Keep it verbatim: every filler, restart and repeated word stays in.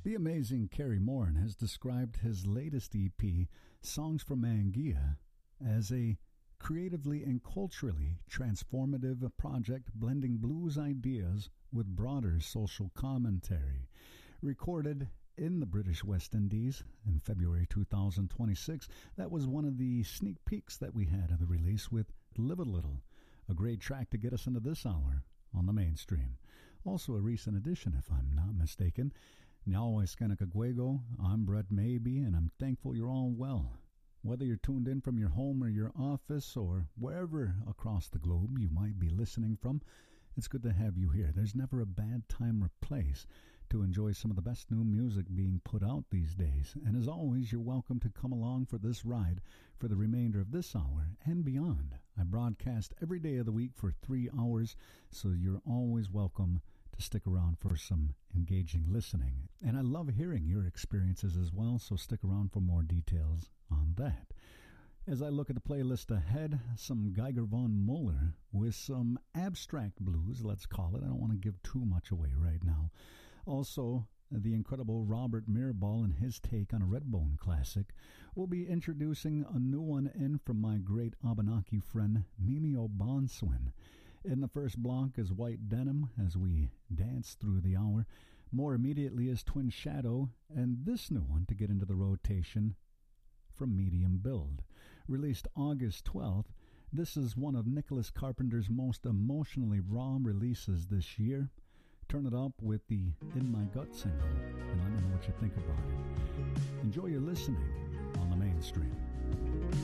The amazing Kerry Moran has described his latest E P, Songs from Anguilla, as a creatively and culturally transformative project blending blues ideas with broader social commentary. Recorded in the British West Indies in February two thousand twenty-six, that was one of the sneak peeks that we had of the release with Live a Little, a great track to get us into this hour on the mainstream. Also a recent addition, if I'm not mistaken. Now, Escanacagüego, I'm Brett Maybe, and I'm thankful you're all well. Whether you're tuned in from your home or your office or wherever across the globe you might be listening from, it's good to have you here. There's never a bad time or place to enjoy some of the best new music being put out these days. And as always, you're welcome to come along for this ride for the remainder of this hour and beyond. I broadcast every day of the week for three hours, so you're always welcome to stick around for some engaging listening. And I love hearing your experiences as well, so stick around for more details on that. As I look at the playlist ahead, some Geiger von Muller with some abstract blues, let's call it. I don't want to give too much away right now. Also, the incredible Robert Mirabal and his take on a Redbone classic. We'll be introducing a new one in from my great Abenaki friend, Mimi O'Bonswin. In the first block is White Denim as we dance through the hour. More immediately is Twin Shadow, and this new one to get into the rotation from Medium Build. Released August twelfth, this is one of Nicholas Carpenter's most emotionally raw releases this year. Turn it up with the In My Gut single, and let me know what you think about it. Enjoy your listening on the mainstream.